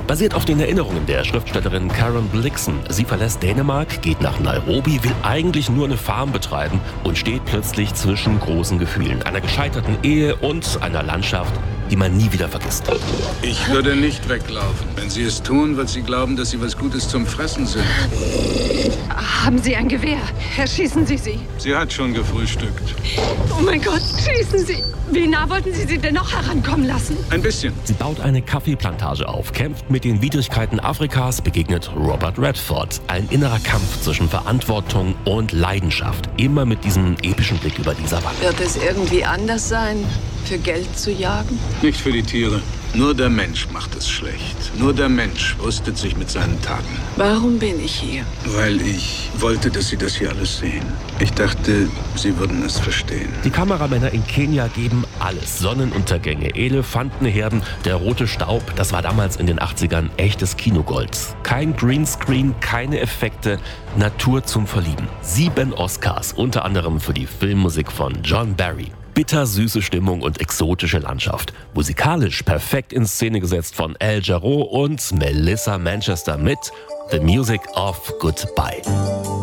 Basiert auf den Erinnerungen der Schriftstellerin Karen Blixen. Sie verlässt Dänemark, geht nach Nairobi, will eigentlich nur eine Farm betreiben und steht plötzlich zwischen großen Gefühlen. Einer gescheiterten Ehe und einer Landschaft, die man nie wieder vergisst. Ich würde nicht weglaufen. Wenn Sie es tun, wird sie glauben, dass Sie was Gutes zum Fressen sind. Haben Sie ein Gewehr? Erschießen Sie sie. Sie hat schon gefrühstückt. Oh mein Gott, schießen Sie! Wie nah wollten Sie sie denn noch herankommen lassen? Ein bisschen. Sie baut eine Kaffeeplantage auf, kämpft mit den Widrigkeiten Afrikas, begegnet Robert Redford. Ein innerer Kampf zwischen Verantwortung und Leidenschaft. Immer mit diesem epischen Blick über die Savanne. Wird es irgendwie anders sein, für Geld zu jagen? Nicht für die Tiere. Nur der Mensch macht es schlecht. Nur der Mensch rüstet sich mit seinen Taten. Warum bin ich hier? Weil ich wollte, dass Sie das hier alles sehen. Ich dachte, Sie würden es verstehen. Die Kameramänner in Kenia geben alles. Sonnenuntergänge, Elefantenherden, der rote Staub. Das war damals in den 80ern echtes Kinogold. Kein Greenscreen, keine Effekte, Natur zum Verlieben. 7 Oscars, unter anderem für die Filmmusik von John Barry. Bittersüße Stimmung und exotische Landschaft. Musikalisch perfekt in Szene gesetzt von El Jarreau und Melissa Manchester mit The Music of Goodbye.